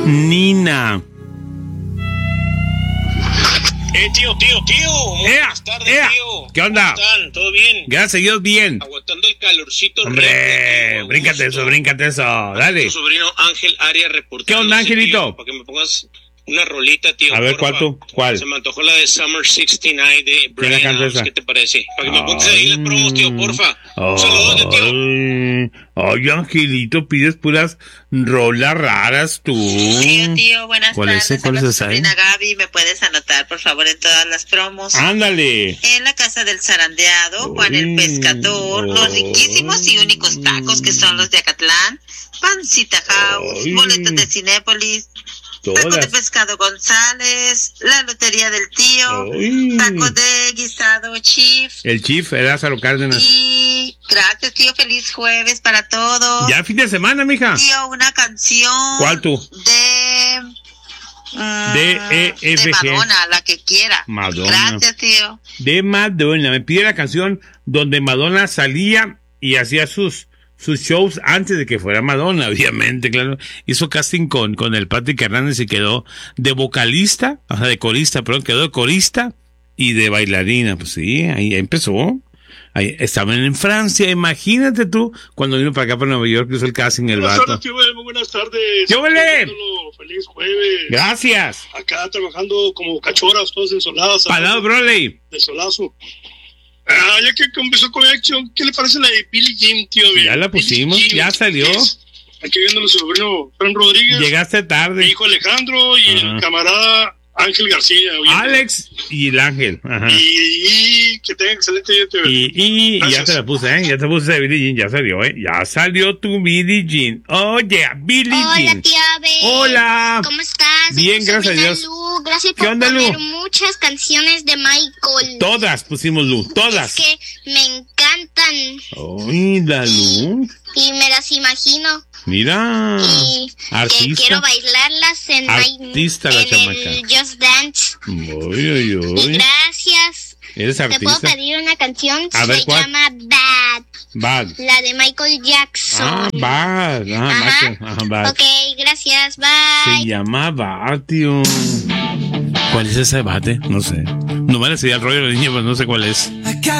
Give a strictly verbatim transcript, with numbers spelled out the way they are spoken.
Nina. Eh, tío, tío, tío. Muy ¡Ea! buenas tardes, ¡Ea! tío. ¿Qué onda? ¿Cómo están? ¿Todo bien? Gracias a Dios, bien. Aguantando el calorcito. Hombre, rico, bríncate gusto. eso, bríncate eso. Dale. Tu sobrino Ángel Arias reportando. ¿Qué onda, Angelito? Para que me pongas una rolita, tío. A ver, porfa. ¿cuál tú? ¿Cuál? Se me antojó la de Summer sesenta y nueve de ¿Quién la Brian canta Adams. esa? ¿Qué te parece? Para que me pongas ahí las promos, tío, porfa. Un saludote, tío. Ay, ay, Angelito, pides puras rolas raras tú. Tío, tío, buenas ¿Cuál es tardes. ese? ¿Cuál es Habla esa, tu eh? sobrina Gaby. ¿Me puedes anotar, por favor, en todas las promos? Ándale. En la casa del zarandeado, Juan el Ay, Pescador, los ay. riquísimos y únicos tacos que son los de Acatlán, Pancita House, Ay. boletos de Cinépolis, taco de Todas. pescado González, la lotería del tío, Ay. taco de guisado Chief. El Chief, el Lázaro Cárdenas. Y gracias, tío, feliz jueves para todos. Ya fin de semana, mija. Tío, una canción. ¿Cuál tú? De... mm, D E F G. de Madonna, la que quiera. Madonna. Gracias, tío. De Madonna. Me pide la canción donde Madonna salía y hacía sus sus shows antes de que fuera Madonna, obviamente, claro. Hizo casting con, con el Patrick Hernández y quedó de vocalista, o sea, de corista, perdón, quedó de corista y de bailarina. Pues sí, ahí empezó. Ahí estaban en Francia, imagínate tú, cuando vino para acá, para Nueva York, hizo el casting el Buenas vato. tardes, tío, muy buenas tardes. ¿Qué huele? Feliz jueves. Gracias. Acá trabajando como cachorras, todas ensoladas. Palado, Broly. De solazo. Ah, ya que empezó con Action, ¿qué le parece la de Billie Jean, tío? Ya la Billie pusimos, Jean, ya salió. es- Aquí viendo a su sobrino Fran Rodríguez, Llegaste mi tarde. hijo Alejandro y Ajá. el camarada Ángel García. oye. Alex y el Ángel. Ajá. Y, y que tengan excelente día, tío. Y, y, y ya Gracias. te la puse, ¿eh? Ya te puse de Billie Jean, ya salió, ¿eh? Ya salió tu Billie Jean. Oye, Billie Hola, Jean. tía Abel. Hola. ¿Cómo estás? Bien, Soy gracias a sobrina Dios. Lu. Gracias ¿Qué por onda, Lu? poner muchas canciones de Michael. Todas pusimos Lu, todas. Es que me encantan Ay, la Lu. y me las imagino. Mira. y que quiero Artista. bailarlas en, Artista my- la en chamaca. el Just Dance. Uy, uy, Y uy. gracias. Eres ¿Te puedo artista. pedir una canción? A ver, Se ¿cuál? llama Bad. Bad. La de Michael Jackson. Ah, Bad. Ah, Ajá. Michael. Ajá, Bad. Ok, gracias. Bye. Se llama Bad, tío. ¿Cuál es ese Bad, eh? No sé. No me le seguía el rollo de la niña, pero no sé cuál es.